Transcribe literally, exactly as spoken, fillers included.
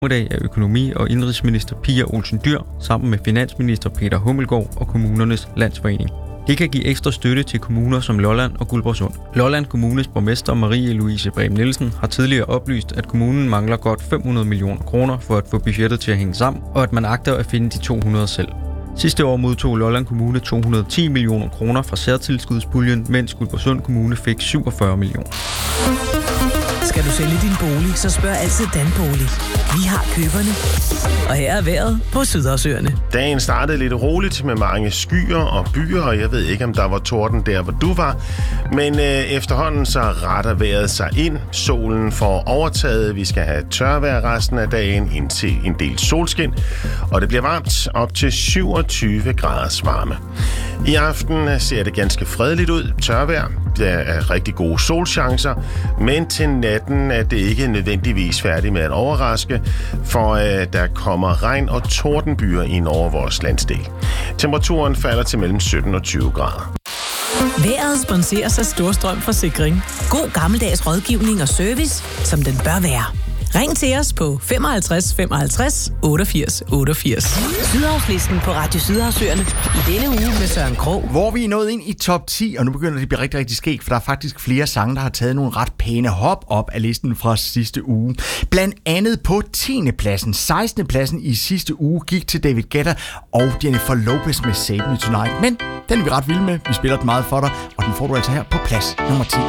dag af økonomi- og indrigsminister Pia Olsen Dyhr sammen med finansminister Peter Hummelgaard og Kommunernes Landsforening. Det kan give ekstra støtte til kommuner som Lolland og Guldborgsund. Lolland Kommunes borgmester Marie Louise Brehm Nielsen har tidligere oplyst, at kommunen mangler godt fem hundrede millioner kroner for at få budgettet til at hænge sammen, og at man agter at finde de to hundrede selv. Sidste år modtog Lolland Kommune to hundrede og ti millioner kroner fra særtilskudspuljen, mens Guldborgsund Kommune fik syvogfyrre millioner. Skal du sælge din bolig, så spørg altid Danbolig. Vi har køberne. Og her er vejret på Sydhavsøerne. Dagen startede lidt roligt med mange skyer og byer, og jeg ved ikke, om der var torden der, hvor du var. Men øh, efterhånden så retter vejret sig ind. Solen får overtaget. Vi skal have tørvejr resten af dagen, indtil en del solskin. Og det bliver varmt op til syvogtyve graders varme. I aften ser det ganske fredeligt ud. Tørvejr. Der er rigtig gode solchancer, men til natten er det ikke nødvendigvis færdigt med at overraske, for øh, der kommer regn og tordenbyer ind over vores landsdel. Temperaturen falder til mellem sytten og tyve grader. Vejret sponseres af Storstrøm Forsikring. God gammeldags rådgivning og service, som den bør være. Ring til os på femoghalvtreds femoghalvtreds otteogfirs otteogfirs. Sydhavslisten på Radio Sydhavsøerne i denne uge med Søren Krog. Hvor vi er nået ind i top ti, og nu begynder det at blive rigtig, rigtig skægt, for der er faktisk flere sange, der har taget nogle ret pæne hop op af listen fra sidste uge. Blandt andet på tiende pladsen. sekstende pladsen i sidste uge gik til David Guetta og Jennifer Lopez med Save Me Tonight. Men den er vi ret vilde med. Vi spiller den meget for dig, og den får du altså her på plads nummer ti.